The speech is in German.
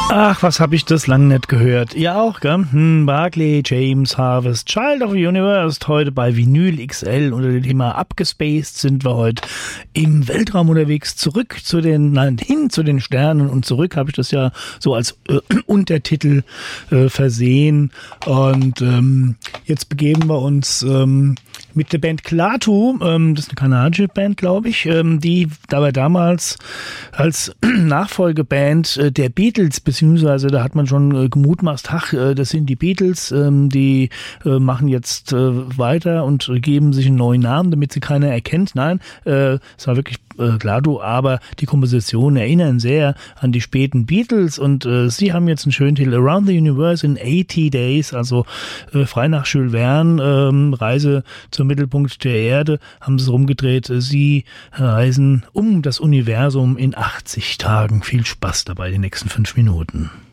Ach, was hab ich das lang nicht gehört. Ihr auch, gell? Barclay James Harvest, Child of the Universe, heute bei Vinyl XL. Unter dem Thema Abgespaced sind wir heute im Weltraum unterwegs. Hin zu den Sternen und zurück, habe ich das ja so als Untertitel versehen. Und jetzt begeben wir uns mit der Band Klaatu, das ist eine kanadische Band, glaube ich, die dabei damals als Nachfolgeband der Beatles, beziehungsweise da hat man schon gemutmaßt, das sind die Beatles, die machen jetzt weiter und geben sich einen neuen Namen, damit sie keiner erkennt. Nein, es war wirklich Klaatu, aber die Kompositionen erinnern sehr an die späten Beatles und sie haben jetzt einen schönen Titel, Around the Universe in 80 Days, also frei nach Jules Verne, Reise zum Mittelpunkt der Erde, haben sie es rumgedreht. Sie reisen um das Universum in 80 Tagen. Viel Spaß dabei, die nächsten 5 Minuten.